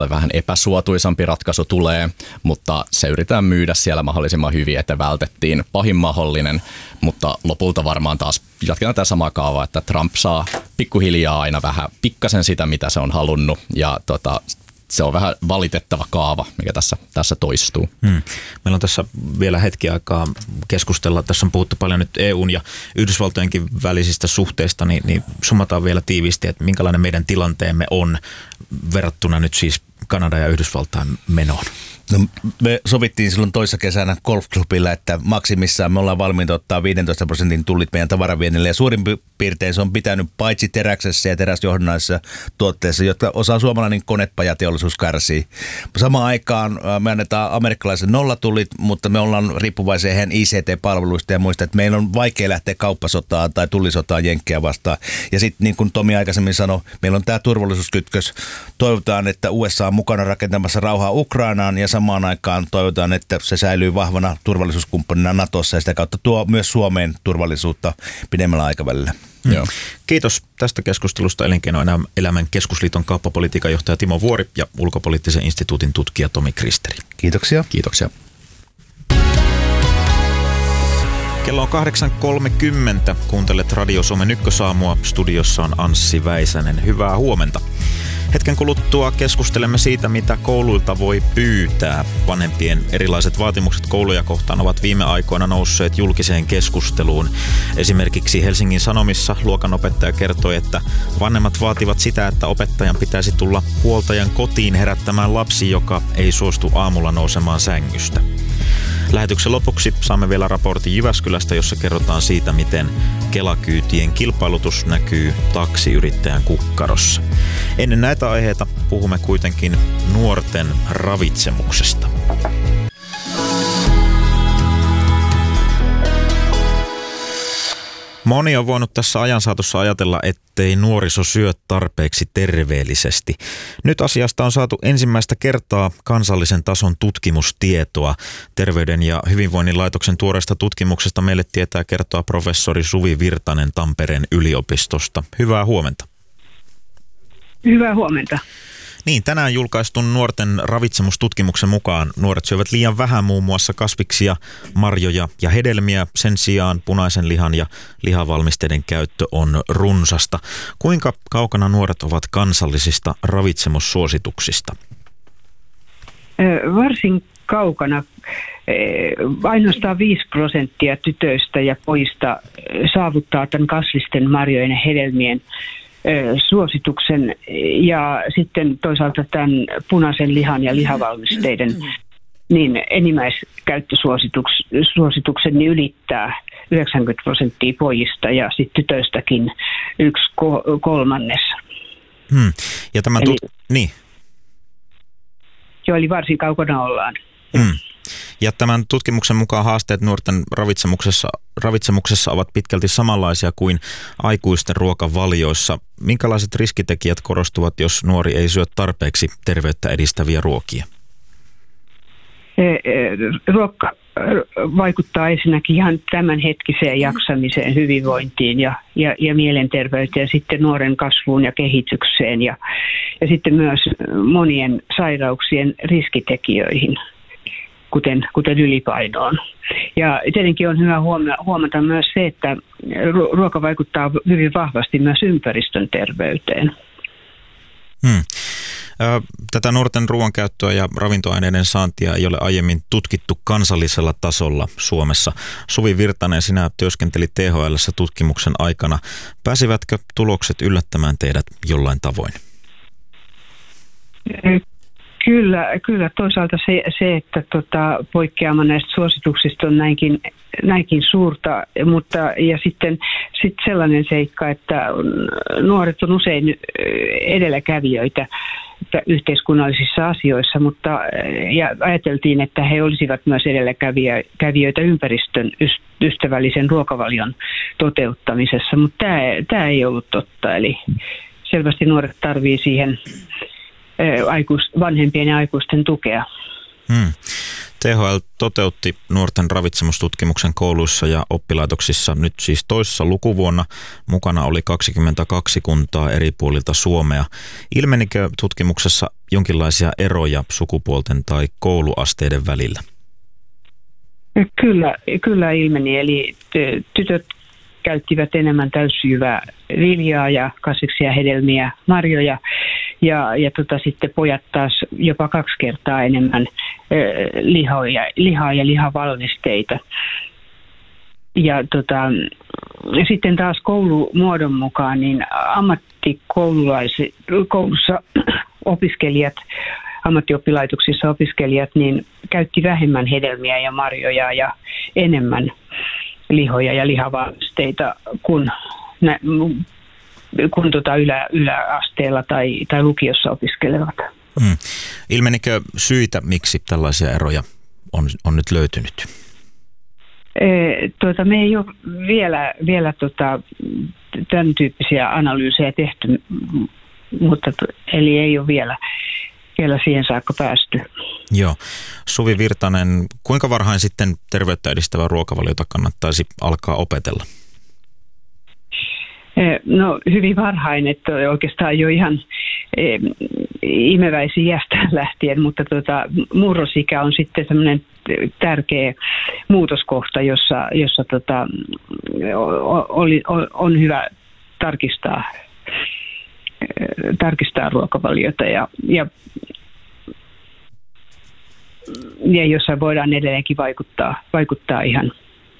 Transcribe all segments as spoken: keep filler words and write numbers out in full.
vähän epäsuotuisampi ratkaisu tulee, mutta se yritetään myydä siellä mahdollisimman hyvin, että vältettiin pahin mahdollinen, mutta lopulta varmaan taas jatketaan tämä sama kaava, että Trump saa pikkuhiljaa aina vähän pikkasen sitä, mitä se on halunnut, ja tota, se on vähän valitettava kaava, mikä tässä, tässä toistuu. Hmm. Meillä on tässä vielä hetki aikaa keskustella. Tässä on puhuttu paljon nyt E U:n ja Yhdysvaltojenkin välisistä suhteista, niin, niin summataan vielä tiiviisti, että minkälainen meidän tilanteemme on verrattuna nyt siis Kanada ja Yhdysvaltain menoon. No, me sovittiin silloin toissa kesänä golfklubilla, että maksimissaan me ollaan valmiita ottaa viisitoista prosentin tullit meidän tavaraviennille, ja suurin piirtein se on pitänyt paitsi teräksessä ja teräsjohdannaisissa tuotteissa, jotka osaa suomalainen konepajateollisuus kärsii. Samaan aikaan me annetaan amerikkalaisen nollatullit, mutta me ollaan riippuvaisia heidän I C T-palveluista ja muista, että meillä on vaikea lähteä kauppasotaan tai tullisotaan jenkkejä vastaan. Ja sitten niin kuin Tomi aikaisemmin sanoi, meillä on tämä turvallisuuskytkös. Toivotaan, että U S A on mukana rakentamassa rauhaa Ukrainaan, ja samaan aikaan toivotaan, että se säilyy vahvana turvallisuuskumppanina Natossa, ja sitä kautta tuo myös Suomeen turvallisuutta pidemmällä aikavälillä. Mm. Joo. Kiitos tästä keskustelusta Elinkeinoelämän keskusliiton kauppapolitiikan johtaja Timo Vuori ja ulkopoliittisen instituutin tutkija Tomi Kristeri. Kiitoksia. Kiitoksia. Kello on kahdeksan kolmekymmentä. Kuuntelet Radio Suomen Ykkösaamua. Studiossa on Anssi Väisänen. Hyvää huomenta. Hetken kuluttua keskustelemme siitä, mitä kouluilta voi pyytää. Vanhempien erilaiset vaatimukset kouluja kohtaan ovat viime aikoina nousseet julkiseen keskusteluun. Esimerkiksi Helsingin Sanomissa luokanopettaja kertoi, että vanhemmat vaativat sitä, että opettajan pitäisi tulla huoltajan kotiin herättämään lapsi, joka ei suostu aamulla nousemaan sängystä. Lähetyksen lopuksi saamme vielä raportin Jyväskylästä, jossa kerrotaan siitä, miten Kela-kyytien kilpailutus näkyy taksiyrittäjän kukkarossa. Ennen näitä aiheita puhumme kuitenkin nuorten ravitsemuksesta. Moni on voinut tässä ajan saatossa ajatella, ettei nuoriso syö tarpeeksi terveellisesti. Nyt asiasta on saatu ensimmäistä kertaa kansallisen tason tutkimustietoa. Terveyden ja hyvinvoinnin laitoksen tuoreesta tutkimuksesta meille tietää kertoa professori Suvi Virtanen Tampereen yliopistosta. Hyvää huomenta. Hyvää huomenta. Niin, tänään julkaistun nuorten ravitsemustutkimuksen mukaan nuoret syövät liian vähän muun muassa kasviksia, marjoja ja hedelmiä. Sen sijaan punaisen lihan ja lihavalmisteiden käyttö on runsasta. Kuinka kaukana nuoret ovat kansallisista ravitsemussuosituksista? Varsin kaukana. Ainoastaan viisi prosenttia tytöistä ja pojista saavuttaa tämän kasvisten, marjojen ja hedelmien suosituksen, ja sitten toisaalta tämän punaisen lihan ja lihavalmisteiden niin enimmäiskäyttösuosituksen niin ylittää yhdeksänkymmentä prosenttia pojista ja sitten tytöistäkin yksi kolmannes. Hmm. Ja tämä eli, tut- niin. Jo, eli varsin kaukana ollaan. Hmm. Ja tämän tutkimuksen mukaan haasteet nuorten ravitsemuksessa, ravitsemuksessa ovat pitkälti samanlaisia kuin aikuisten ruokavalioissa. Minkälaiset riskitekijät korostuvat, jos nuori ei syö tarpeeksi terveyttä edistäviä ruokia? Ruokka vaikuttaa ensinnäkin ihan tämänhetkiseen jaksamiseen, hyvinvointiin ja, ja, ja mielenterveyteen, sitten nuoren kasvuun ja kehitykseen ja, ja sitten myös monien sairauksien riskitekijöihin, kuten, kuten ylipainoon. Ja tietenkin on hyvä huomata myös se, että ruoka vaikuttaa hyvin vahvasti myös ympäristön terveyteen. Hmm. Tätä nuorten ruoankäyttöä ja ravintoaineiden saantia ei ole aiemmin tutkittu kansallisella tasolla Suomessa. Suvi Virtanen, sinä työskentelit T H L:ssä tutkimuksen aikana. Pääsivätkö tulokset yllättämään teidät jollain tavoin? Kyllä, kyllä toisaalta se, se että tota, poikkeama näistä suosituksista on näinkin, näinkin suurta, mutta ja sitten sit sellainen seikka, että nuoret on usein edelläkävijöitä yhteiskunnallisissa asioissa, mutta ja ajateltiin, että he olisivat myös edelläkävijöitä ympäristön ystävällisen ruokavalion toteuttamisessa, mutta tämä, tämä ei ollut totta, eli selvästi nuoret tarvitsee siihen Aikuis, vanhempien ja aikuisten tukea. Hmm. T H L toteutti nuorten ravitsemustutkimuksen kouluissa ja oppilaitoksissa nyt siis toisessa lukuvuonna. Mukana oli kaksikymmentäkaksi kuntaa eri puolilta Suomea. Ilmenikö tutkimuksessa jonkinlaisia eroja sukupuolten tai kouluasteiden välillä? Kyllä, kyllä ilmeni. Eli tytöt käyttivät enemmän täysjyvää viljaa ja kasviksia, hedelmiä, marjoja. Ja, ja tota, sitten pojat taas jopa kaksi kertaa enemmän ö, lihaa, ja, lihaa ja lihavalmisteita. Ja tota, sitten taas koulumuodon mukaan niin ammattikoulussa opiskelijat, ammattioppilaitoksissa opiskelijat niin käytti vähemmän hedelmiä ja marjoja ja enemmän lihoja ja lihavalmisteita kuin nä, kun tota ylä, yläasteella tai, tai lukiossa opiskelevat. Hmm. Ilmenikö syitä, miksi tällaisia eroja on, on nyt löytynyt? E, tuota, me ei ole vielä, vielä tota, tämän tyyppisiä analyysejä tehty, mutta eli ei ole vielä, vielä siihen saakka päästy. Joo. Suvi Virtanen, kuinka varhain sitten terveyttä edistävää ruokavaliota kannattaisi alkaa opetella? No hyvin varhain, että oikeastaan jo ihan e, imeväisiästä lähtien, mutta tota, murrosikä on sitten semmoinen tärkeä muutoskohta, jossa, jossa tota, oli, on hyvä tarkistaa, tarkistaa ruokavaliota ja, ja, ja jossa voidaan edelleenkin vaikuttaa, vaikuttaa ihan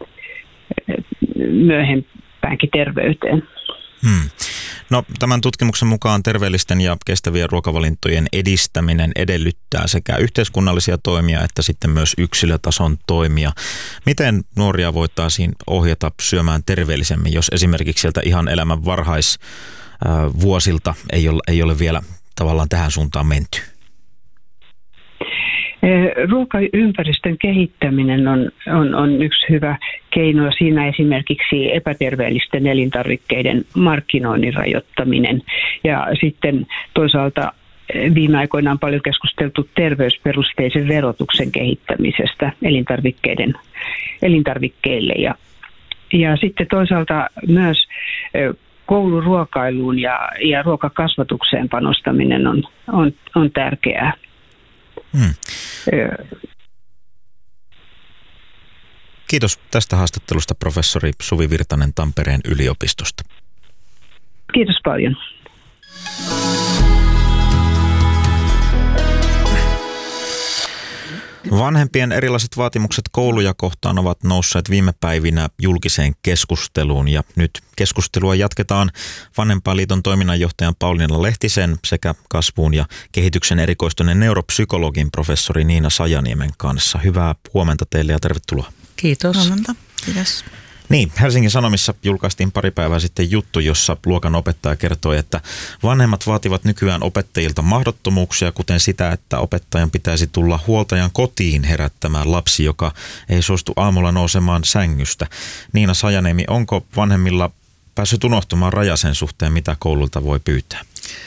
myöhempäänkin terveyteen. Hmm. No, tämän tutkimuksen mukaan terveellisten ja kestävien ruokavalintojen edistäminen edellyttää sekä yhteiskunnallisia toimia että sitten myös yksilötason toimia. Miten nuoria voitaisiin ohjata syömään terveellisemmin, jos esimerkiksi sieltä ihan elämän varhaisvuosilta ei ole, ei ole vielä tavallaan tähän suuntaan menty? Ruokaympäristön kehittäminen on, on, on yksi hyvä keino. Siinä esimerkiksi epäterveellisten elintarvikkeiden markkinoinnin rajoittaminen. Ja sitten toisaalta viime aikoina on paljon keskusteltu terveysperusteisen verotuksen kehittämisestä elintarvikkeiden, elintarvikkeille. Ja, ja sitten toisaalta myös kouluruokailuun ja, ja ruokakasvatukseen panostaminen on, on, on tärkeää. Hmm. Kiitos tästä haastattelusta professori Suvi Virtanen Tampereen yliopistosta. Kiitos paljon. Vanhempien erilaiset vaatimukset kouluja kohtaan ovat nousseet viime päivinä julkiseen keskusteluun ja nyt keskustelua jatketaan Vanhempainliiton toiminnanjohtajan Pauliina Lehtisen sekä kasvuun ja kehityksen erikoistuneen neuropsykologin professori Niina Sajaniemen kanssa. Hyvää huomenta teille ja tervetuloa. Kiitos. Huomenta. Kiitos. Niin, Helsingin Sanomissa julkaistiin pari päivää sitten juttu, jossa luokan opettaja kertoi, että vanhemmat vaativat nykyään opettajilta mahdottomuuksia, kuten sitä, että opettajan pitäisi tulla huoltajan kotiin herättämään lapsi, joka ei suostu aamulla nousemaan sängystä. Niina Sajaniemi, onko vanhemmilla päässyt unohtumaan raja sen suhteen, mitä koululta voi pyytää?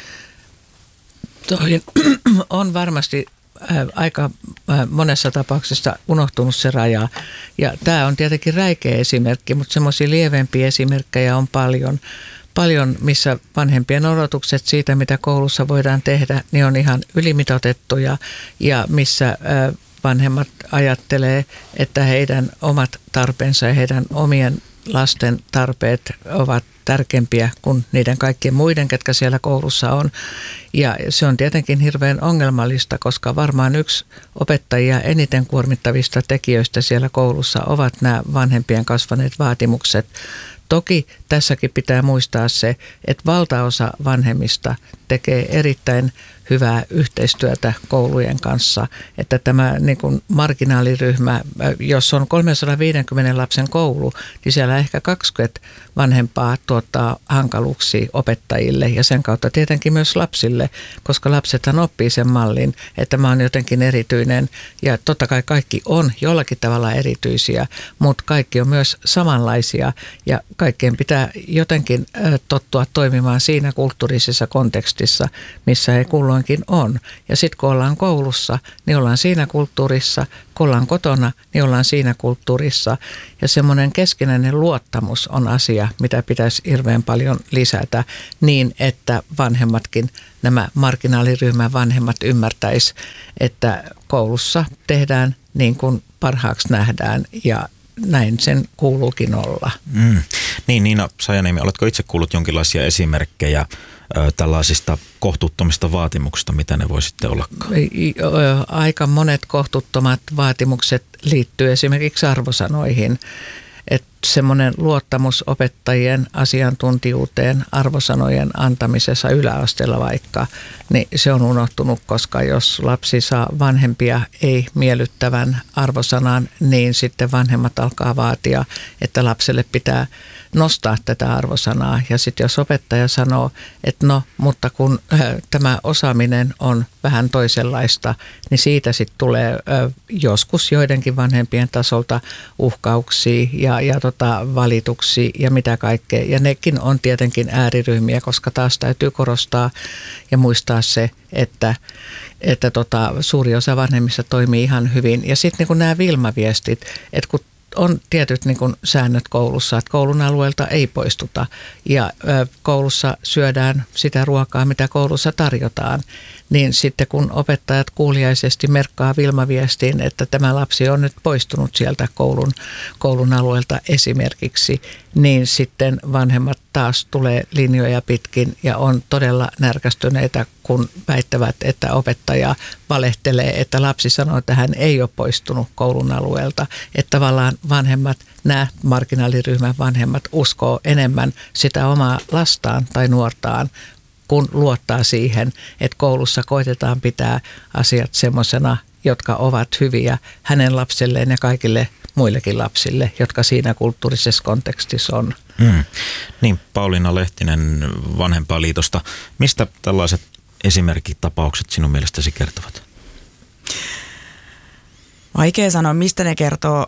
Toi on varmasti aika monessa tapauksessa unohtunut se raja. Ja tämä on tietenkin räikeä esimerkki, mutta semmoisia lievempiä esimerkkejä on paljon, paljon, missä vanhempien odotukset siitä, mitä koulussa voidaan tehdä, niin on ihan ylimitoitettuja ja missä vanhemmat ajattelee, että heidän omat tarpeensa ja heidän omien lasten tarpeet ovat tärkeämpiä kuin niiden kaikkien muiden, ketkä siellä koulussa on. Ja se on tietenkin hirveän ongelmallista, koska varmaan yksi opettajia eniten kuormittavista tekijöistä siellä koulussa ovat nämä vanhempien kasvaneet vaatimukset. Toki tässäkin pitää muistaa se, että valtaosa vanhemmista tekee erittäin hyvää yhteistyötä koulujen kanssa, että tämä niin kuin marginaaliryhmä, jos on kolmesataaviisikymmentä lapsen koulu, niin siellä ehkä kaksikymmentä vanhempaa tuottaa hankaluuksia opettajille ja sen kautta tietenkin myös lapsille, koska lapsethan oppii sen mallin, että mä oon jotenkin erityinen ja totta kai kaikki on jollakin tavalla erityisiä, mutta kaikki on myös samanlaisia ja kaikkien pitää jotenkin tottua toimimaan siinä kulttuurisessa kontekstissa, missä he kulloinkin on. Ja sitten kun ollaan koulussa, niin ollaan siinä kulttuurissa, kun ollaan kotona, niin ollaan siinä kulttuurissa. Ja semmoinen keskinäinen luottamus on asia, mitä pitäisi hirveän paljon lisätä niin, että vanhemmatkin, nämä marginaaliryhmän vanhemmat ymmärtäisi, että koulussa tehdään niin kuin parhaaksi nähdään ja näin sen kuuluukin olla. Mm. Niin, Niina Sajaniemi, oletko itse kuullut jonkinlaisia esimerkkejä ö, tällaisista kohtuuttomista vaatimuksista, mitä ne voi sitten ollakaan? Aika monet kohtuuttomat vaatimukset liittyy esimerkiksi arvosanoihin. Että semmoinen luottamus opettajien asiantuntijuuteen arvosanojen antamisessa yläasteella vaikka, niin se on unohtunut, koska jos lapsi saa vanhempia ei miellyttävän arvosanan, niin sitten vanhemmat alkaa vaatia, että lapselle pitää nostaa tätä arvosanaa. Ja sitten jos opettaja sanoo, että no, mutta kun äh, tämä osaaminen on vähän toisenlaista, niin siitä sitten tulee äh, joskus joidenkin vanhempien tasolta uhkauksia ja, ja tota, valituksia ja mitä kaikkea. Ja nekin on tietenkin ääriryhmiä, koska taas täytyy korostaa ja muistaa se, että, että tota, suuri osa vanhemmista toimii ihan hyvin. Ja sitten niin nämä Vilma-viestit, että kun on tietyt niin kuin säännöt koulussa, että koulun alueelta ei poistuta ja ö, koulussa syödään sitä ruokaa, mitä koulussa tarjotaan, niin sitten kun opettajat kuuliaisesti merkkaa Vilma-viestiin, että tämä lapsi on nyt poistunut sieltä koulun, koulun alueelta esimerkiksi, niin sitten vanhemmat taas tulee linjoja pitkin ja on todella närkästyneitä, kun väittävät, että opettaja valehtelee, että lapsi sanoo, että hän ei ole poistunut koulun alueelta. Että tavallaan vanhemmat, nämä marginaaliryhmän vanhemmat uskoo enemmän sitä omaa lastaan tai nuortaan, kun luottaa siihen, että koulussa koitetaan pitää asiat semmoisena, jotka ovat hyviä hänen lapselleen ja kaikille muillekin lapsille, jotka siinä kulttuurisessa kontekstissa on. Mm. Niin, Pauliina Lehtinen Vanhempainliitosta. Mistä tällaiset esimerkkitapaukset sinun mielestäsi kertovat? Vaikea sanoa, mistä ne kertoo.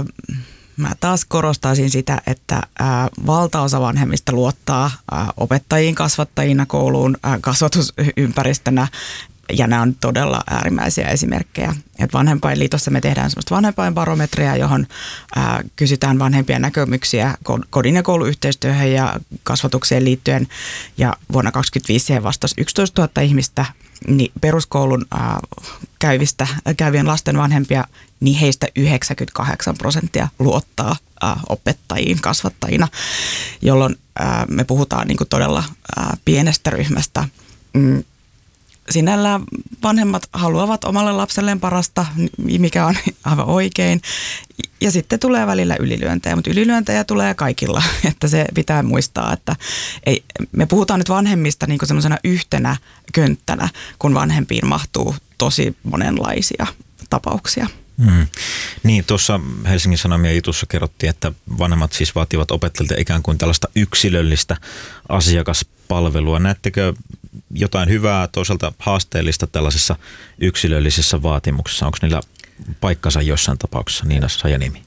Mä taas korostaisin sitä, että valtaosa vanhemmista luottaa opettajiin, kasvattajina, kouluun, kasvatusympäristönä. Ja nämä on todella äärimmäisiä esimerkkejä. Et Vanhempainliitossa me tehdään sellaista vanhempainbarometria, johon ää, kysytään vanhempien näkemyksiä kodin ja kouluyhteistyöhön ja kasvatukseen liittyen. Ja vuonna kaksituhattakaksikymmentäviisi siihen vastasi yksitoistatuhatta ihmistä, niin peruskoulun ää, käyvistä, käyvien lasten vanhempia, niin heistä yhdeksänkymmentäkahdeksan prosenttia luottaa ää, opettajiin kasvattajina, jolloin ää, me puhutaan niin kuin todella ää, pienestä ryhmästä. Mm. Sinällään vanhemmat haluavat omalle lapselleen parasta, mikä on aivan oikein. Ja sitten tulee välillä ylilyöntejä, mutta ylilyöntejä tulee kaikilla. Että se pitää muistaa, että ei, me puhutaan nyt vanhemmista niin kuin semmoisena yhtenä könttänä, kun vanhempiin mahtuu tosi monenlaisia tapauksia. Hmm. Niin, tuossa Helsingin Sanomien jutussa kerrottiin, että vanhemmat siis vaativat opettajilta ikään kuin tällaista yksilöllistä asiakaspalvelua. Näettekö jotain hyvää, toisaalta haasteellista tällaisessa yksilöllisessä vaatimuksessa? Onko niillä paikkansa jossain tapauksessa, Niina Sajaniemi?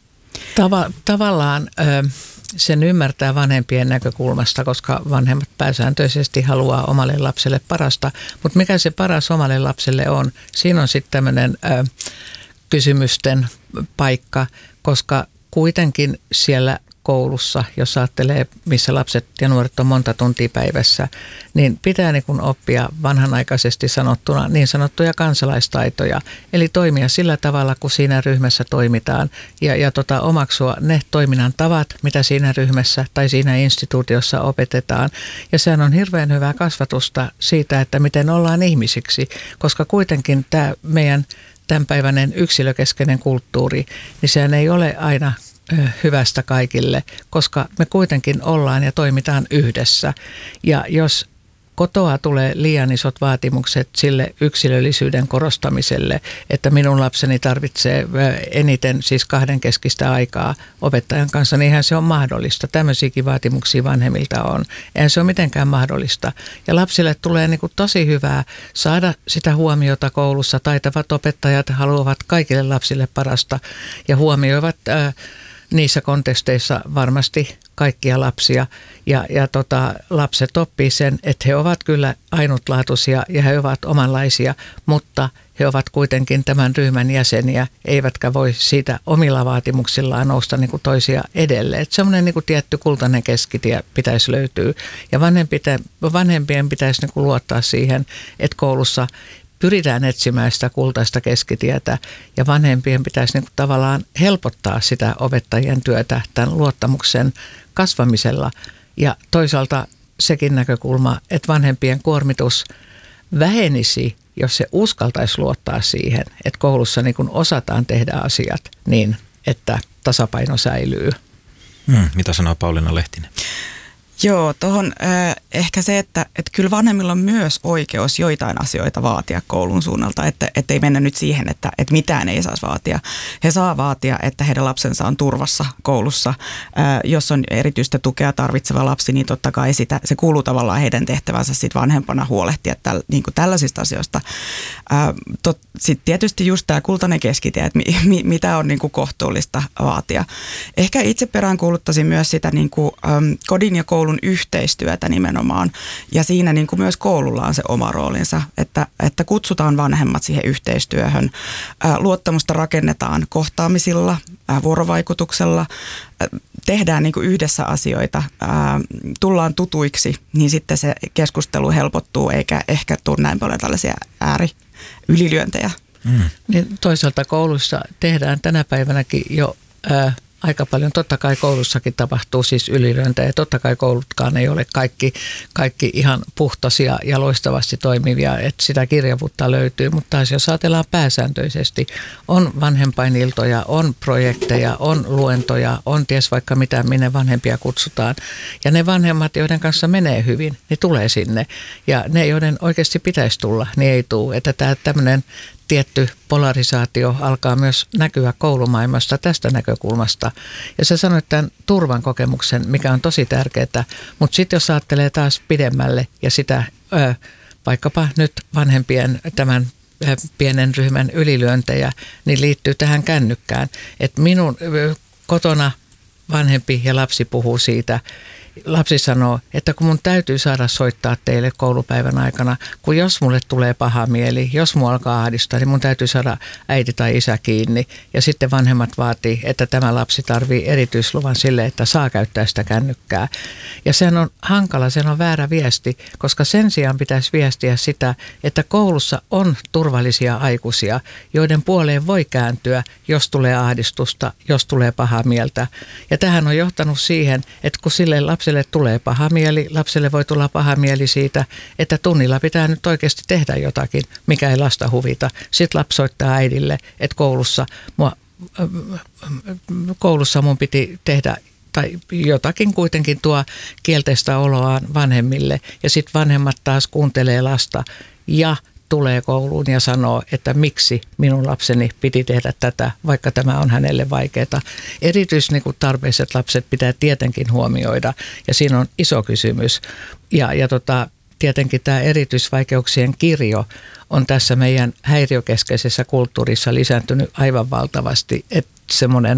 Tava, tavallaan ö, sen ymmärtää vanhempien näkökulmasta, koska vanhemmat pääsääntöisesti haluaa omalle lapselle parasta. Mutta mikä se paras omalle lapselle on? Siinä on sitten tämmöinen ö, kysymysten paikka, koska kuitenkin siellä koulussa, jos ajattelee, missä lapset ja nuoret on monta tuntia päivässä, niin pitää niin kuin oppia vanhanaikaisesti sanottuna niin sanottuja kansalaistaitoja. Eli toimia sillä tavalla, kun siinä ryhmässä toimitaan ja, ja tota, omaksua ne toiminnan tavat, mitä siinä ryhmässä tai siinä instituutiossa opetetaan. Ja sehän on hirveän hyvää kasvatusta siitä, että miten ollaan ihmisiksi, koska kuitenkin tämä meidän tämänpäiväinen yksilökeskeinen kulttuuri, niin sehän ei ole aina hyvästä kaikille, koska me kuitenkin ollaan ja toimitaan yhdessä. Ja jos kotoa tulee liian isot vaatimukset sille yksilöllisyyden korostamiselle, että minun lapseni tarvitsee eniten siis kahdenkeskistä aikaa opettajan kanssa, niin eihän se on mahdollista. Tämmöisiäkin vaatimuksia vanhemmilta on. Eihän se ole mitenkään mahdollista. Ja lapsille tulee niin kuin tosi hyvää saada sitä huomiota koulussa. Taitavat opettajat haluavat kaikille lapsille parasta ja huomioivat ää, niissä konteksteissa varmasti kaikkia lapsia ja, ja tota, lapset oppii sen, että he ovat kyllä ainutlaatuisia ja he ovat omanlaisia, mutta he ovat kuitenkin tämän ryhmän jäseniä, eivätkä voi siitä omilla vaatimuksillaan nousta niin kuin toisia edelleen. Että semmoinen niin kuin tietty kultainen keskitie pitäisi löytyä ja vanhempien pitäisi niin kuin luottaa siihen, että koulussa pyritään etsimään sitä kultaista keskitietä ja vanhempien pitäisi niin kuin tavallaan helpottaa sitä opettajien työtä tämän luottamuksen kasvamisella. Ja toisaalta sekin näkökulma, että vanhempien kuormitus vähenisi, jos se uskaltaisi luottaa siihen, että koulussa niin kuin osataan tehdä asiat niin, että tasapaino säilyy. Hmm, mitä sanoo Pauliina Lehtinen? Joo, tuohon äh, ehkä se, että, että kyllä vanhemmilla on myös oikeus joitain asioita vaatia koulun suunnalta, että, että ei mennä nyt siihen, että, että mitään ei saisi vaatia. He saa vaatia, että heidän lapsensa on turvassa koulussa. Äh, jos on erityistä tukea tarvitseva lapsi, niin totta kai sitä, se kuuluu tavallaan heidän tehtävänsä sit vanhempana huolehtia täl, niin kuin tällaisista asioista. Äh, Sitten tietysti just tämä kultainen keskitie, että mi, mi, mitä on niin kuin kohtuullista vaatia. Ehkä itse peräänkuuluttaisin myös sitä niin kuin, ähm, kodin ja koulun yhteistyötä nimenomaan. Ja siinä niin kuin myös koululla on se oma roolinsa, että, että kutsutaan vanhemmat siihen yhteistyöhön. Ää, luottamusta rakennetaan kohtaamisilla, ää, vuorovaikutuksella, ää, tehdään niin kuin yhdessä asioita, ää, tullaan tutuiksi, niin sitten se keskustelu helpottuu eikä ehkä tule näin paljon tällaisia ääriylilyöntejä. Mm. Niin toisaalta koulussa tehdään tänä päivänäkin jo ää, aika paljon. Totta kai koulussakin tapahtuu siis ylilyöntejä. Totta kai koulutkaan ei ole kaikki, kaikki ihan puhtaisia ja loistavasti toimivia, että sitä kirjavuutta löytyy. Mutta taas jos ajatellaan pääsääntöisesti, on vanhempainiltoja, on projekteja, on luentoja, on ties vaikka mitä, minne vanhempia kutsutaan. Ja ne vanhemmat, joiden kanssa menee hyvin, niin tulee sinne. Ja ne, joiden oikeasti pitäisi tulla, niin ei tule. Että tämä tämmöinen tietty polarisaatio alkaa myös näkyä koulumaailmasta tästä näkökulmasta. Ja sä sanoit tämän turvan kokemuksen, mikä on tosi tärkeää, mutta sitten jos ajattelee taas pidemmälle ja sitä ö, vaikkapa nyt vanhempien tämän ö, pienen ryhmän ylilyöntejä, niin liittyy tähän kännykkään. Että minun ö, kotona vanhempi ja lapsi puhuu siitä. Lapsi sanoo, että kun mun täytyy saada soittaa teille koulupäivän aikana, kun jos mulle tulee paha mieli, jos mua alkaa ahdistaa, niin mun täytyy saada äiti tai isä kiinni. Ja sitten vanhemmat vaatii, että tämä lapsi tarvii erityisluvan sille, että saa käyttää sitä kännykkää. Ja sehän on hankala, se on väärä viesti, koska sen sijaan pitäisi viestiä sitä, että koulussa on turvallisia aikuisia, joiden puoleen voi kääntyä, jos tulee ahdistusta, jos tulee pahaa mieltä. Ja tähän on johtanut siihen, että kun sille lapsi Lapselle tulee paha mieli, lapselle voi tulla paha mieli siitä, että tunnilla pitää nyt oikeasti tehdä jotakin, mikä ei lasta huvita. Sitten lapsi soittaa äidille, että koulussa, mua, koulussa mun piti tehdä tai jotakin kuitenkin tuo kielteistä oloaan vanhemmille. Ja sitten vanhemmat taas kuuntelee lasta ja tulee kouluun ja sanoo, että miksi minun lapseni piti tehdä tätä, vaikka tämä on hänelle vaikeaa. Erityistarpeiset lapset pitää tietenkin huomioida ja siinä on iso kysymys. Ja, ja tota, tietenkin tämä erityisvaikeuksien kirjo on tässä meidän häiriökeskeisessä kulttuurissa lisääntynyt aivan valtavasti, että semmoinen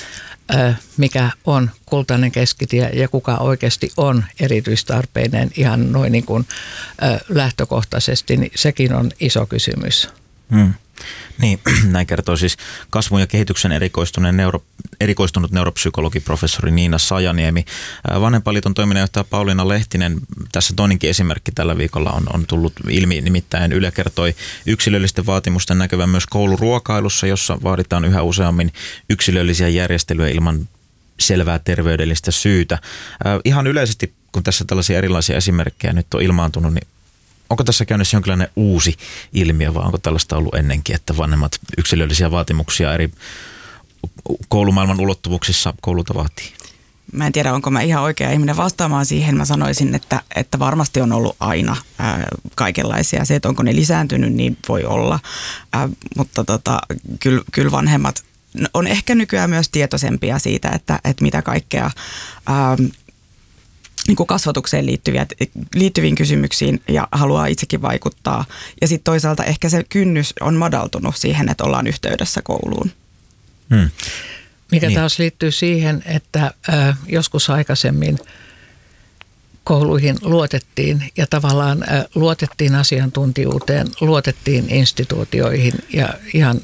mikä on kultainen keskitie ja kuka oikeasti on erityistarpeinen ihan noin niin kuin lähtökohtaisesti, niin sekin on iso kysymys. Hmm. Niin, näin kertoo siis kasvun ja kehityksen erikoistunut, neuro, erikoistunut neuropsykologi professori Niina Sajaniemi. Vanhempainliiton toiminnanjohtaja Pauliina Lehtinen, tässä toinenkin esimerkki tällä viikolla on, on tullut ilmi, nimittäin Yle kertoi yksilöllisten vaatimusten näkyvän myös kouluruokailussa, jossa vaaditaan yhä useammin yksilöllisiä järjestelyjä ilman selvää terveydellistä syytä. Ihan yleisesti, kun tässä tällaisia erilaisia esimerkkejä nyt on ilmaantunut, niin onko tässä käynnissä jonkinlainen uusi ilmiö vai onko tällaista ollut ennenkin, että vanhemmat yksilöllisiä vaatimuksia eri koulumaailman ulottuvuuksissa koululta vaatii? mä en tiedä, onko mä ihan oikea ihminen vastaamaan siihen. Mä sanoisin, että, että varmasti on ollut aina ää, kaikenlaisia. Se, että onko ne lisääntynyt, niin voi olla. Ää, mutta tota, kyllä, kyllä vanhemmat on ehkä nykyään myös tietoisempia siitä, että, että mitä kaikkea ää, niin kuin kasvatukseen liittyviä, liittyviin kysymyksiin ja haluaa itsekin vaikuttaa. Ja sitten toisaalta ehkä se kynnys on madaltunut siihen, että ollaan yhteydessä kouluun. Hmm. Mikä niin. taas liittyy siihen, että äh, joskus aikaisemmin kouluihin luotettiin ja tavallaan äh, luotettiin asiantuntijuuteen, luotettiin instituutioihin ja ihan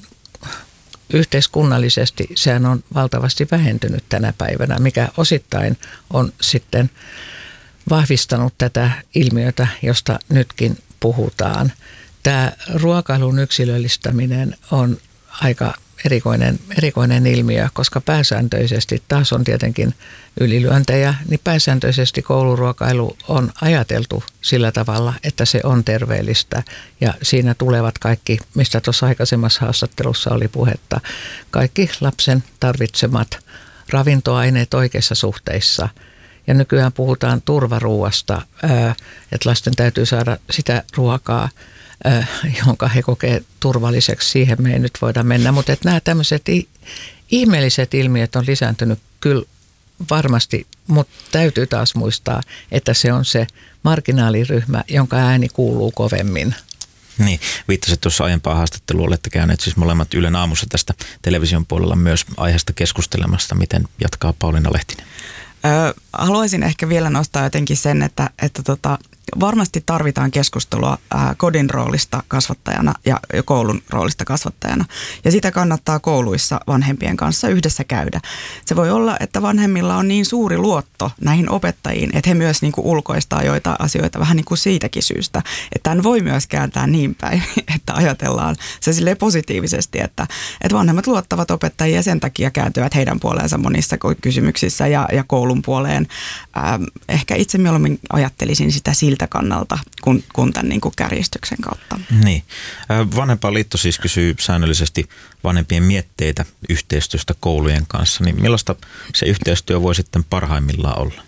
yhteiskunnallisesti sehän on valtavasti vähentynyt tänä päivänä, mikä osittain on sitten vahvistanut tätä ilmiötä, josta nytkin puhutaan. Tämä ruokailun yksilöllistäminen on aika erikoinen, erikoinen ilmiö, koska pääsääntöisesti, taas on tietenkin ylilyöntejä, niin pääsääntöisesti kouluruokailu on ajateltu sillä tavalla, että se on terveellistä ja siinä tulevat kaikki, mistä tuossa aikaisemmassa haastattelussa oli puhetta, kaikki lapsen tarvitsemat ravintoaineet oikeissa suhteissa. Ja nykyään puhutaan turvaruuasta, että lasten täytyy saada sitä ruokaa, jonka he kokee turvalliseksi. Siihen me ei nyt voida mennä, mutta että nämä tämmöiset ihmeelliset ilmiöt on lisääntynyt kyllä varmasti, mutta täytyy taas muistaa, että se on se marginaaliryhmä, jonka ääni kuuluu kovemmin. Niin, viittasit tuossa aiempaa haastattelua, olette käyneet siis molemmat Ylen aamussa tästä television puolella myös aiheesta keskustelemasta. Miten jatkaa Pauliina Lehtinen? Öö, haluaisin ehkä vielä nostaa jotenkin sen, että, että tota, varmasti tarvitaan keskustelua ää, kodin roolista kasvattajana ja koulun roolista kasvattajana. Ja sitä kannattaa kouluissa vanhempien kanssa yhdessä käydä. Se voi olla, että vanhemmilla on niin suuri luotto näihin opettajiin, että he myös niin kuin ulkoistaa joita asioita vähän niin kuin siitäkin syystä. Että tämän voi myös kääntää niin päin, että ajatellaan se silleen positiivisesti, että, että vanhemmat luottavat opettajia ja sen takia kääntyvät heidän puoleensa monissa kysymyksissä ja, ja koulun puoleen. Ähm, ehkä itse mieluummin ajattelisin sitä siltä kannalta kuin, kuin tämän niin kuin kärjistyksen kautta. Niin. Vanhempainliitto siis kysyy säännöllisesti vanhempien mietteitä yhteistyöstä koulujen kanssa. Niin millaista se yhteistyö voi sitten parhaimmillaan olla?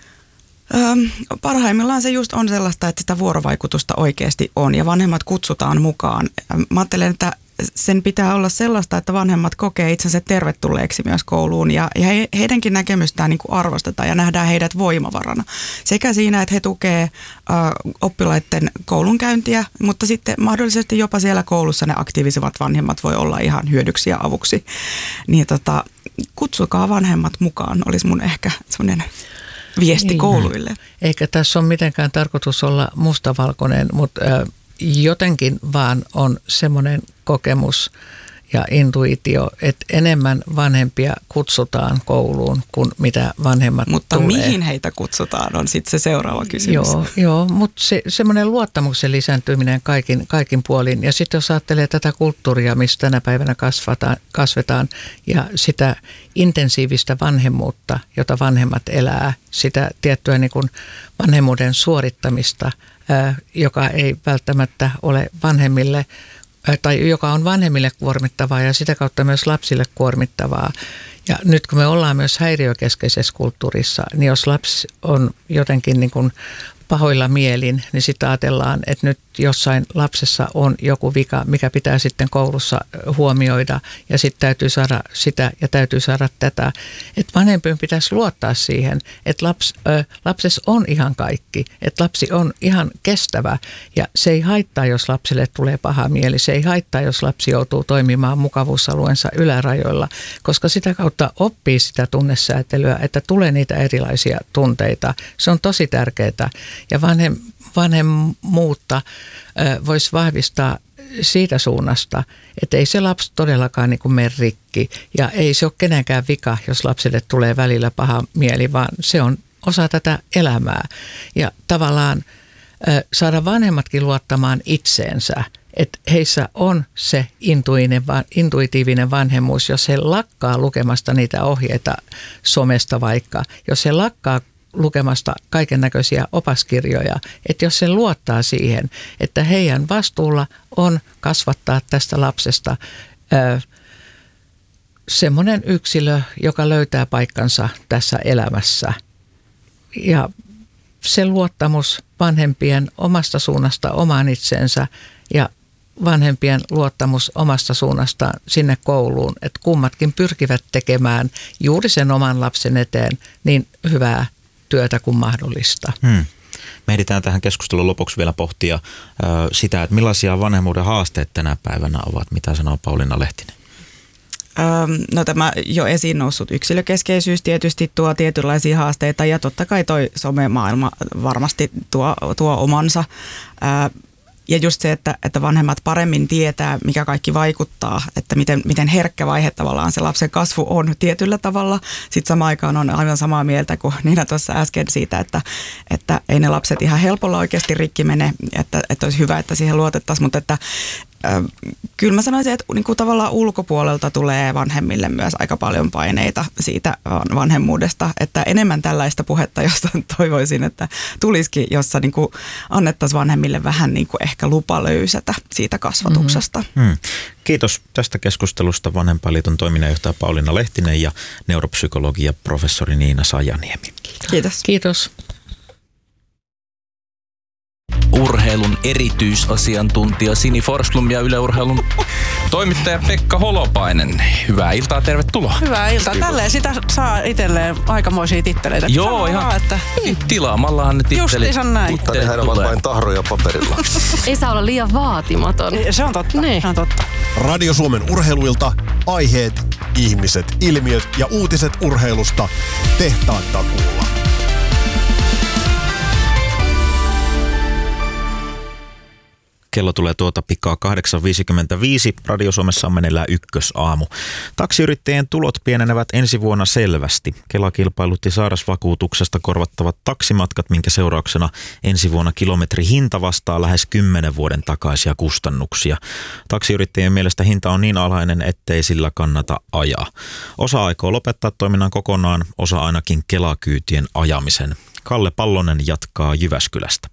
Ähm, parhaimmillaan se just on sellaista, että sitä vuorovaikutusta oikeasti on ja vanhemmat kutsutaan mukaan. Mä ajattelen, että sen pitää olla sellaista, että vanhemmat kokee itsensä tervetulleeksi myös kouluun ja, ja he, heidänkin näkemystään niin kuin arvostetaan ja nähdään heidät voimavarana. Sekä siinä, että he tukee ä, oppilaiden koulunkäyntiä, mutta sitten mahdollisesti jopa siellä koulussa ne aktiivisemmat vanhemmat voi olla ihan hyödyksi ja avuksi. Niin tota, kutsukaa vanhemmat mukaan, olisi mun ehkä semmoinen viesti niin kouluille. Eikä tässä ole mitenkään tarkoitus olla mustavalkoinen, mutta äh, jotenkin vaan on semmoinen kokemus ja intuitio, että enemmän vanhempia kutsutaan kouluun kuin mitä vanhemmat mutta tulee. Mutta mihin heitä kutsutaan on sitten se seuraava kysymys. Joo, joo mutta se, semmoinen luottamuksen lisääntyminen kaikin, kaikin puolin. Ja sitten jos ajattelee tätä kulttuuria, mistä tänä päivänä kasvataan, kasvetaan ja sitä intensiivistä vanhemmuutta, jota vanhemmat elää, sitä tiettyä niin kuin vanhemmuuden suorittamista, ää, joka ei välttämättä ole vanhemmille tai joka on vanhemmille kuormittavaa ja sitä kautta myös lapsille kuormittavaa. Ja nyt kun me ollaan myös häiriökeskeisessä kulttuurissa, niin jos lapsi on jotenkin niin kuin pahoilla mielin, niin sitten ajatellaan, että nyt jossain lapsessa on joku vika, mikä pitää sitten koulussa huomioida ja sitten täytyy saada sitä ja täytyy saada tätä. Että vanhempien pitäisi luottaa siihen, että laps, ö, lapsessa on ihan kaikki, että lapsi on ihan kestävä ja se ei haittaa, jos lapselle tulee paha mieli, se ei haittaa, jos lapsi joutuu toimimaan mukavuusalueensa ylärajoilla, koska sitä kautta oppii sitä tunnesäätelyä, että tulee niitä erilaisia tunteita. Se on tosi tärkeää ja vanhem, vanhemmuutta ö, voisi vahvistaa siitä suunnasta, että ei se lapsi todellakaan niin kuin mene rikki ja ei se ole kenenkään vika, jos lapselle tulee välillä paha mieli, vaan se on osa tätä elämää. Ja tavallaan ö, saada vanhemmatkin luottamaan itseensä, että heissä on se intuitiivinen vanhemmuus, jos he lakkaa lukemasta niitä ohjeita somesta vaikka, jos he lakkaa lukemasta kaiken näköisiä opaskirjoja, että jos se luottaa siihen, että heidän vastuulla on kasvattaa tästä lapsesta ö, semmoinen yksilö, joka löytää paikkansa tässä elämässä. Ja se luottamus vanhempien omasta suunnasta omaan itsensä ja vanhempien luottamus omasta suunnastaan sinne kouluun, että kummatkin pyrkivät tekemään juuri sen oman lapsen eteen niin hyvää työtä kuin mahdollista. Hmm. Me ehditään tähän keskustelun lopuksi vielä pohtia ö, sitä, että millaisia vanhemmuuden haasteet tänä päivänä ovat. Mitä sanoo Pauliina Lehtinen? No tämä jo esiin noussut yksilökeskeisyys tietysti tuo tietynlaisia haasteita ja totta kai toi somemaailma varmasti tuo, tuo omansa. Ja just se, että, että vanhemmat paremmin tietää, mikä kaikki vaikuttaa, että miten, miten herkkä vaihe tavallaan se lapsen kasvu on tietyllä tavalla. Sitten samaan aikaan on aivan samaa mieltä kuin Niina tuossa äsken siitä, että, että ei ne lapset ihan helpolla oikeasti rikki mene, että, että olisi hyvä, että siihen luotettaisiin, mutta että kyllä mä sanoisin, että niin kuin tavallaan ulkopuolelta tulee vanhemmille myös aika paljon paineita siitä vanhemmuudesta, että enemmän tällaista puhetta, josta toivoisin, että tulisikin, jossa niin kuin annettaisiin vanhemmille vähän niin kuin ehkä lupa löysätä siitä kasvatuksesta. Mm-hmm. Hmm. Kiitos tästä keskustelusta Vanhempainliiton toiminnanjohtaja Pauliina Lehtinen ja neuropsykologia professori Niina Sajaniemi. Kiitos. Kiitos. Kiitos. Urheilun erityisasiantuntija Sini Forsblom ja Yle Urheilun toimittaja Pekka Holopainen. Hyvää iltaa, tervetuloa. Hyvää iltaa. Tälleen sitä saa itselleen aikamoisia titteleitä. Joo, Sanoo ihan vaan, että tilaamallahan ne tittelit. justiinsa näin. Mutta nehän ovat vain tahroja paperilla. Ei saa olla liian vaatimaton. Se on totta. Niin. Se on totta. Radio Suomen urheiluilta, aiheet, ihmiset, ilmiöt ja uutiset urheilusta tehtaan takuulla. Kello tulee tuota pikaa kahdeksan viisikymmentäviisi. Radio Suomessa on meneillään ykkösaamu. Taksiyrittäjien tulot pienenevät ensi vuonna selvästi. Kela kilpailutti sairausvakuutuksesta korvattavat taksimatkat, minkä seurauksena ensi vuonna kilometrihinta vastaa lähes kymmenen vuoden takaisia kustannuksia. Taksiyrittäjien mielestä hinta on niin alhainen, ettei sillä kannata ajaa. Osa aikoo lopettaa toiminnan kokonaan, osa ainakin Kela-kyytien ajamisen. Kalle Pallonen jatkaa Jyväskylästä.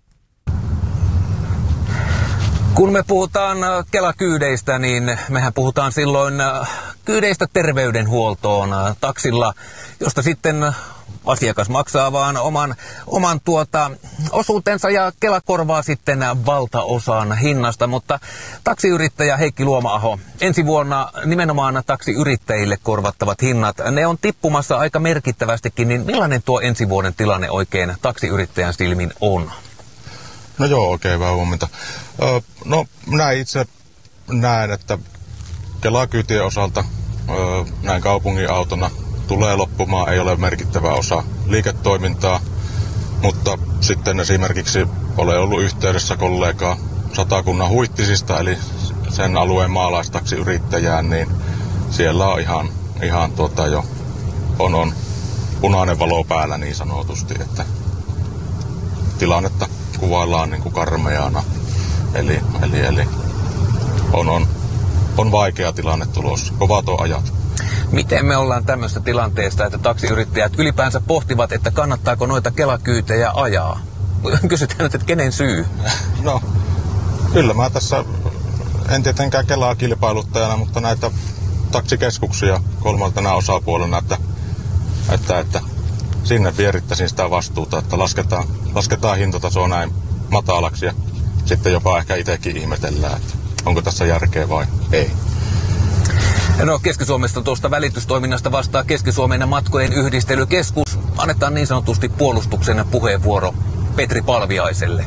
Kun me puhutaan Kela-kyydeistä, niin mehän puhutaan silloin kyydeistä terveydenhuoltoon taksilla, josta sitten asiakas maksaa vaan oman, oman tuota, osuutensa ja Kela korvaa sitten valtaosan hinnasta. Mutta taksiyrittäjä Heikki Luoma-aho, ensi vuonna nimenomaan taksiyrittäjille korvattavat hinnat, ne on tippumassa aika merkittävästikin, niin millainen tuo ensi vuoden tilanne oikein taksiyrittäjän silmin on? No joo, oikein hyvää huomenta. Öö, no näin itse näen, että Kela-kyytien osalta öö, näin kaupungin autona tulee loppumaan, ei ole merkittävä osa liiketoimintaa, mutta sitten esimerkiksi olen ollut yhteydessä kollegaa Satakunnan Huittisista, eli sen alueen maalaistaksiyrittäjään, niin siellä on ihan, ihan tuota jo, on, on punainen valo päällä niin sanotusti, että tilannetta kuvaillaan niin kuin karmeana, eli, eli, eli on, on, on vaikea tilanne tulossa, kovat on ajat. Miten me ollaan tämmöistä tilanteesta, että taksiyrittäjät ylipäänsä pohtivat, että kannattaako noita Kela-kyytejä ajaa? Kysytään nyt, että kenen syy? No, kyllä mä tässä, en tietenkään Kelaa kilpailuttajana, mutta näitä taksikeskuksia kolmantena osapuolena, että, että, että sinne vierittäisin sitä vastuuta, että lasketaan, lasketaan hintatasoa näin matalaksi ja sitten jopa ehkä itsekin ihmetellään, että onko tässä järkeä vai ei. No Keski-Suomesta tuosta välitystoiminnasta vastaa Keski-Suomen matkojen yhdistelykeskus. Annetaan niin sanotusti puolustuksen puheenvuoro Petri Palviaiselle.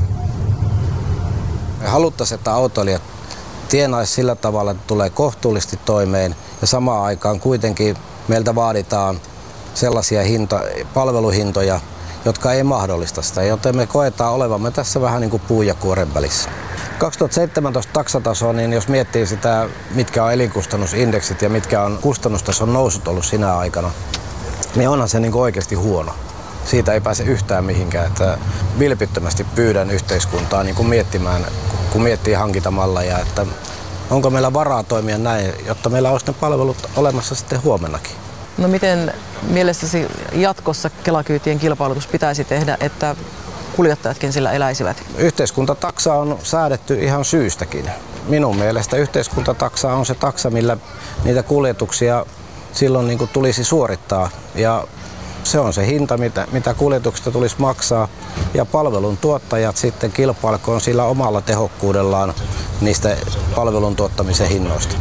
Me haluttaisiin, että autoilijat tienaisi sillä tavalla, että tulee kohtuullisesti toimeen ja samaan aikaan kuitenkin meiltä vaaditaan sellaisia hinta, palveluhintoja, jotka ei mahdollista sitä, joten me koetaan olevamme tässä vähän niin kuin puun ja kuoren välissä. kaksituhattaseitsemäntoista taksataso, niin jos miettii sitä, mitkä on elinkustannusindeksit ja mitkä on kustannustason nousut ollut sinä aikana, niin onhan se niin kuin oikeasti huono. Siitä ei pääse yhtään mihinkään, että vilpittömästi pyydän yhteiskuntaa niin kuin miettimään, kun miettii hankintamalleja, että onko meillä varaa toimia näin, jotta meillä olisi ne palvelut olemassa sitten huomennakin. No miten mielestäsi jatkossa Kela-kyytien kilpailutus pitäisi tehdä, että kuljettajatkin sillä eläisivät? Yhteiskuntataksa on säädetty ihan syystäkin. Minun mielestä yhteiskuntataksa on se taksa, millä niitä kuljetuksia silloin niin kuin tulisi suorittaa. Ja se on se hinta, mitä, mitä kuljetuksesta tulisi maksaa. Ja palvelun tuottajat sitten kilpailkoon sillä omalla tehokkuudellaan niistä palvelun tuottamisen hinnoista.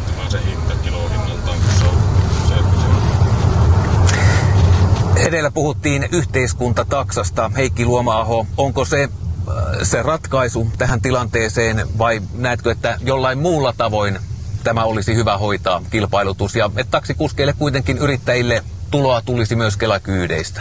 Edellä puhuttiin yhteiskuntataksasta. Heikki Luoma-aho, onko se se ratkaisu tähän tilanteeseen vai näetkö, että jollain muulla tavoin tämä olisi hyvä hoitaa kilpailutus ja että taksikuskeille kuitenkin yrittäjille tuloa tulisi myös Kela-kyydeistä?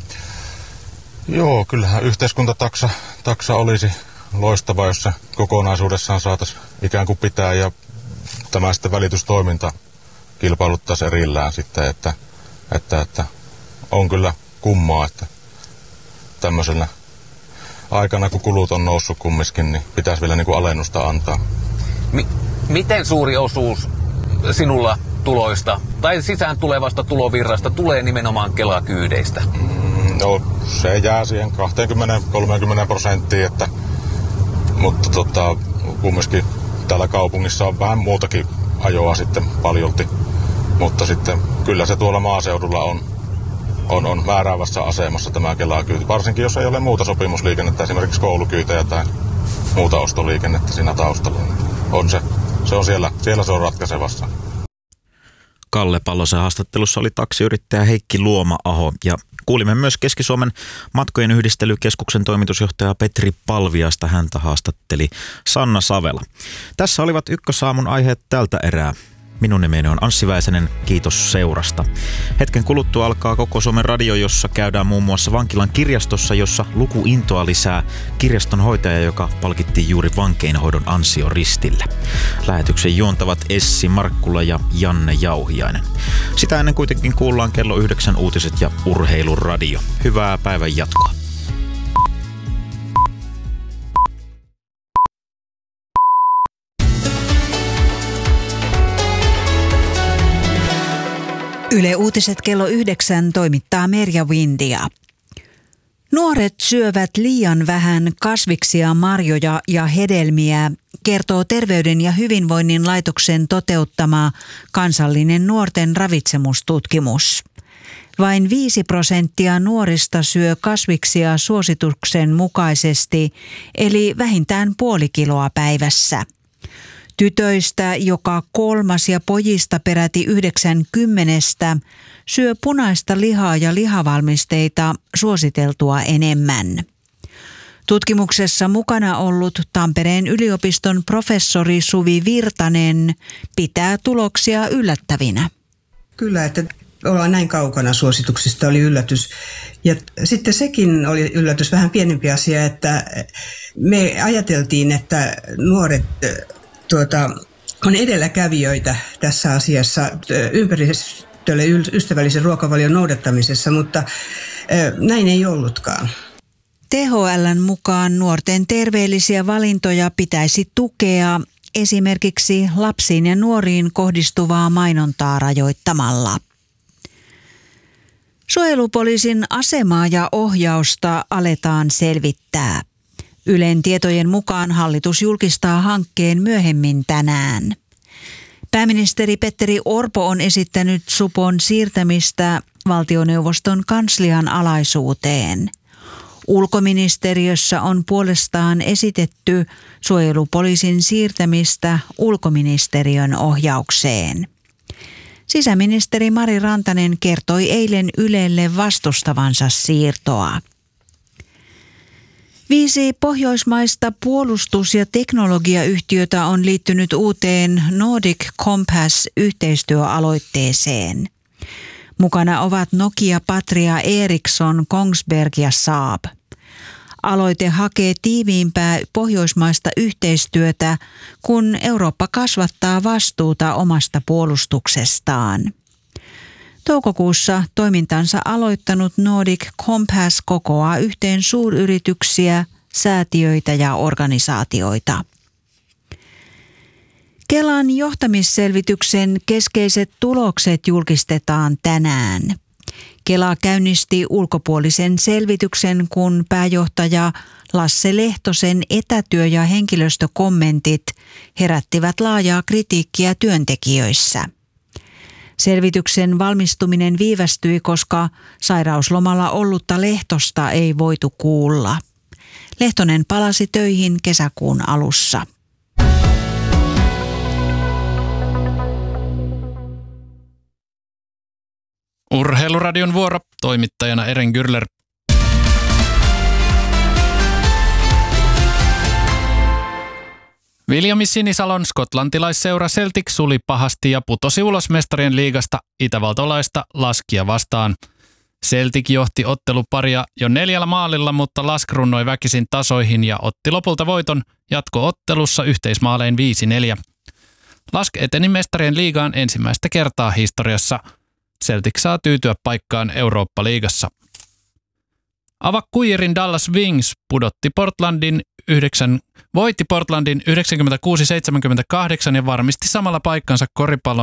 Joo, kyllähän yhteiskuntataksa taksa olisi loistava, jos se kokonaisuudessaan saataisiin ikään kuin pitää ja tämä sitten välitystoiminta kilpailuttaisiin erillään sitten, että, että, että on kyllä kummaa, että tämmöisellä aikana, kun kulut on noussut kumminkin, niin pitäisi vielä niin kuin alennusta antaa. Mi- miten suuri osuus sinulla tuloista tai sisään tulevasta tulovirrasta tulee nimenomaan Kela-kyydeistä? Mm, no, se jää siihen kaksikymmentä kolmekymmentä prosenttia, että, mutta tota, kumminkin täällä kaupungissa on vähän muutakin ajoa sitten paljolti, mutta sitten kyllä se tuolla maaseudulla on. On, on määräävässä asemassa tämä Kela-kyyti, varsinkin jos ei ole muuta sopimusliikennettä, esimerkiksi koulukyytejä tai muuta ostoliikennettä siinä taustalla. On se, se on siellä, siellä se on ratkaisevassa. Kalle Pallosen haastattelussa oli taksiyrittäjä Heikki Luoma-aho ja kuulimme myös Keski-Suomen matkojen yhdistelykeskuksen toimitusjohtaja Petri Palviasta. Häntä haastatteli Sanna Savela. Tässä olivat Ykkösaamun aiheet tältä erää. Minun nimeni on Anssi Väisänen, kiitos seurasta. Hetken kuluttua alkaa Koko Suomen radio, jossa käydään muun muassa vankilan kirjastossa, jossa lukuintoa lisää kirjaston hoitaja, joka palkittiin juuri vankeinhoidon ansioristillä. Lähetyksen juontavat Essi Markkula ja Janne Jauhiainen. Sitä ennen kuitenkin kuullaan kello yhdeksän uutiset ja urheiluradio. Hyvää päivän jatkoa. Yle Uutiset kello yhdeksän toimittaa Merja Windia. Nuoret syövät liian vähän kasviksia, marjoja ja hedelmiä, kertoo Terveyden ja hyvinvoinnin laitoksen toteuttama kansallinen nuorten ravitsemustutkimus. Vain viisi prosenttia nuorista syö kasviksia suosituksen mukaisesti, eli vähintään puoli kiloa päivässä. Tytöistä joka kolmas ja pojista peräti yhdeksänkymmenestä syö punaista lihaa ja lihavalmisteita suositeltua enemmän. Tutkimuksessa mukana ollut Tampereen yliopiston professori Suvi Virtanen pitää tuloksia yllättävinä. Kyllä, että ollaan näin kaukana suosituksista oli yllätys. Ja sitten sekin oli yllätys, vähän pienempi asia, että me ajateltiin, että nuoret tuota, on edelläkävijöitä tässä asiassa ympäristölle ystävällisen ruokavalion noudattamisessa, mutta näin ei ollutkaan. T H L:n mukaan nuorten terveellisiä valintoja pitäisi tukea esimerkiksi lapsiin ja nuoriin kohdistuvaa mainontaa rajoittamalla. Suojelupoliisin asemaa ja ohjausta aletaan selvittää. Ylen tietojen mukaan hallitus julkistaa hankkeen myöhemmin tänään. Pääministeri Petteri Orpo on esittänyt supon siirtämistä valtioneuvoston kanslian alaisuuteen. Ulkoministeriössä on puolestaan esitetty suojelupoliisin siirtämistä ulkoministeriön ohjaukseen. Sisäministeri Mari Rantanen kertoi eilen Ylelle vastustavansa siirtoa. Viisi pohjoismaista puolustus- ja teknologiayhtiötä on liittynyt uuteen Nordic Compass-yhteistyöaloitteeseen. Mukana ovat Nokia, Patria, Ericsson, Kongsberg ja Saab. Aloite hakee tiiviimpää pohjoismaista yhteistyötä, kun Eurooppa kasvattaa vastuuta omasta puolustuksestaan. Toukokuussa toimintansa aloittanut Nordic Compass kokoaa yhteen suuryrityksiä, säätiöitä ja organisaatioita. Kelan johtamisselvityksen keskeiset tulokset julkistetaan tänään. Kela käynnisti ulkopuolisen selvityksen, kun pääjohtaja Lasse Lehtosen etätyö- ja henkilöstökommentit herättivät laajaa kritiikkiä työntekijöissä. Selvityksen valmistuminen viivästyi, koska sairauslomalla ollutta Lehtosta ei voitu kuulla. Lehtonen palasi töihin kesäkuun alussa. Urheiluradion vuoro, toimittajana Eren Gürler. Williamin Sinisalon skotlantilaisseura Celtic suli pahasti ja putosi ulos mestarien liigasta itävaltalaista Laskia vastaan. Celtic johti otteluparia jo neljällä maalilla, mutta Lask runnoi väkisin tasoihin ja otti lopulta voiton jatko-ottelussa yhteismaalein viisi neljä. Lask eteni mestarien liigaan ensimmäistä kertaa historiassa. Celtic saa tyytyä paikkaan Eurooppa-liigassa. Avakkuijerin Dallas Wings pudotti Portlandin yhdeksän, voitti Portlandin yhdeksänkymmentäkuusi seitsemänkymmentäkahdeksan ja varmisti samalla paikkansa koripallon